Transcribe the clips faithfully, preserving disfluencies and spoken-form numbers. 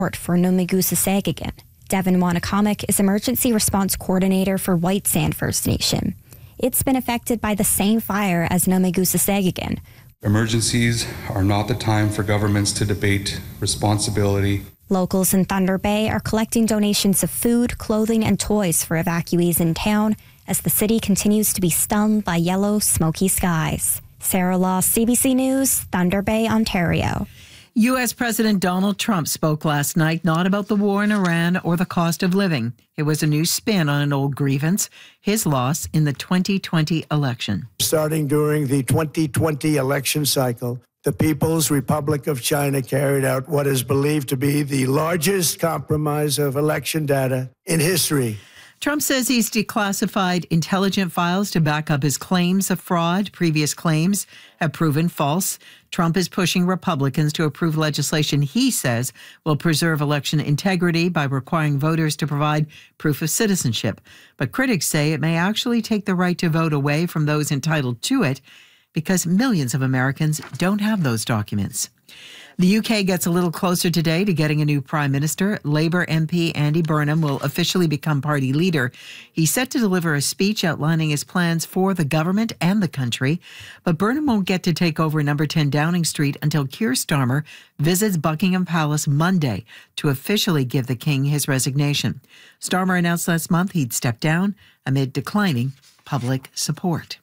for Nomegusa-Sagagan. Devin Wanakamek is Emergency Response Coordinator for White Sand First Nation. It's been affected by the same fire as Nomegusa-Sagagan. Emergencies are not the time for governments to debate responsibility. Locals in Thunder Bay are collecting donations of food, clothing, and toys for evacuees in town as the city continues to be stunned by yellow, smoky skies. Sarah Law, C B C News, Thunder Bay, Ontario. U S. President Donald Trump spoke last night not about the war in Iran or the cost of living. It was a new spin on an old grievance, his loss in the twenty twenty election. Starting during the twenty twenty election cycle, the People's Republic of China carried out what is believed to be the largest compromise of election data in history. Trump says he's declassified intelligence files to back up his claims of fraud. Previous claims have proven false. Trump is pushing Republicans to approve legislation he says will preserve election integrity by requiring voters to provide proof of citizenship. But critics say it may actually take the right to vote away from those entitled to it because millions of Americans don't have those documents. The U K gets a little closer today to getting a new prime minister. Labour M P Andy Burnham will officially become party leader. He's set to deliver a speech outlining his plans for the government and the country. But Burnham won't get to take over number ten Downing Street until Keir Starmer visits Buckingham Palace Monday to officially give the king his resignation. Starmer announced last month he'd step down amid declining public support.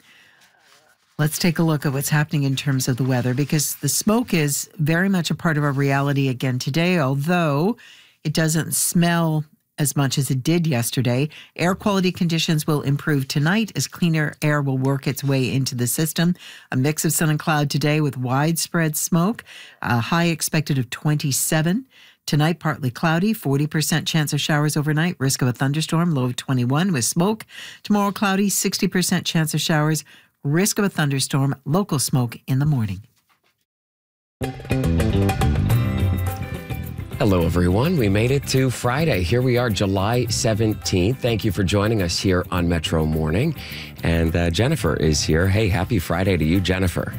Let's take a look at what's happening in terms of the weather, because the smoke is very much a part of our reality again today, although it doesn't smell as much as it did yesterday. Air quality conditions will improve tonight as cleaner air will work its way into the system. A mix of sun and cloud today with widespread smoke, a high expected of twenty-seven. Tonight, partly cloudy, forty percent chance of showers overnight, risk of a thunderstorm, low of twenty-one with smoke. Tomorrow, cloudy, sixty percent chance of showers, risk of a thunderstorm, local smoke in the morning. Hello, everyone. We made it to Friday. Here we are, July seventeenth. Thank you for joining us here on Metro Morning. And uh, Jennifer is here. Hey, happy Friday to you, Jennifer.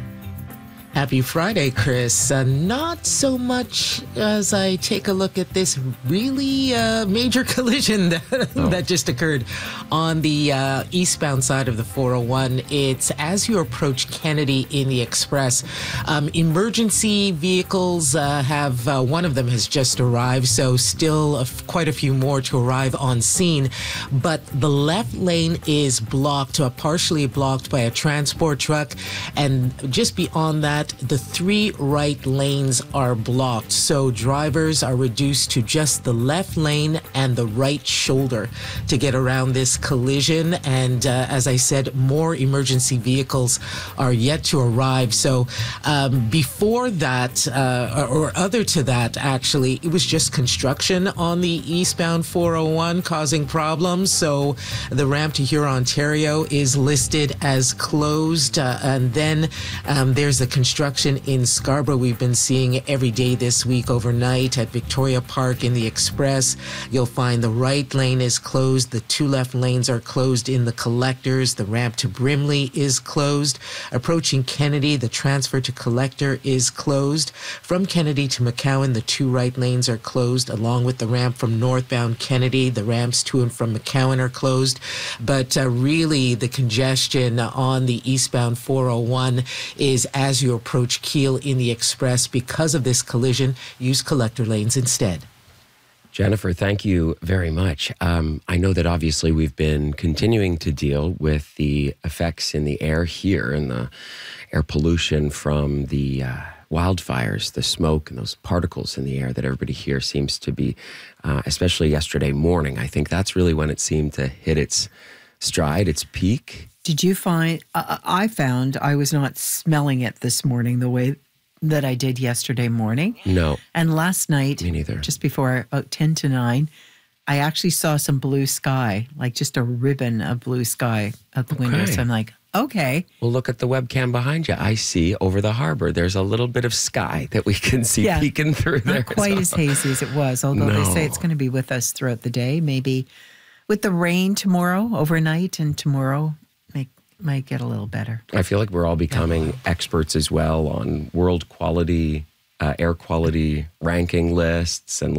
Happy Friday, Chris. Uh, not so much as I take a look at this really uh, major collision that, oh. that just occurred on the uh, eastbound side of the four oh one. It's as you approach Kennedy in the Express. Um, emergency vehicles uh, have, uh, one of them has just arrived, so still a f- quite a few more to arrive on scene. But the left lane is blocked, uh, partially blocked by a transport truck, and just beyond that, the three right lanes are blocked. So drivers are reduced to just the left lane and the right shoulder to get around this collision. And uh, as I said, more emergency vehicles are yet to arrive. So um, before that, uh, or, or other to that, actually, it was just construction on the eastbound four oh one causing problems. So the ramp to Huron, Ontario is listed as closed. Uh, and then um, there's the construction Construction in Scarborough we've been seeing every day this week overnight at Victoria Park in the Express. You'll find the right lane is closed. The two left lanes are closed in the collectors. The ramp to Brimley is closed. Approaching Kennedy, the transfer to collector is closed. From Kennedy to McCowan, the two right lanes are closed, along with the ramp from northbound Kennedy. The ramps to and from McCowan are closed. But uh, really, the congestion on the eastbound four oh one is as you approach Keele in the Express. Because of this collision, use collector lanes instead. Jennifer, thank you very much. Um, I know that obviously we've been continuing to deal with the effects in the air here and the air pollution from the uh, wildfires, the smoke and those particles in the air that everybody here seems to be, uh, especially yesterday morning. I think that's really when it seemed to hit its stride, its peak. Did you find, uh, I found I was not smelling it this morning the way that I did yesterday morning. No. And last night, me neither. Just before about ten to nine, I actually saw some blue sky, like just a ribbon of blue sky out the okay. window. So I'm like, okay. Well, look at the webcam behind you. I see over the harbor, there's a little bit of sky that we can see yeah, peeking through there. Not quite as, well. as hazy as it was, although no. they say it's going to be with us throughout the day. Maybe with the rain tomorrow, overnight, and tomorrow make, might get a little better. I feel like we're all becoming yeah. experts as well on world quality, uh, air quality ranking lists and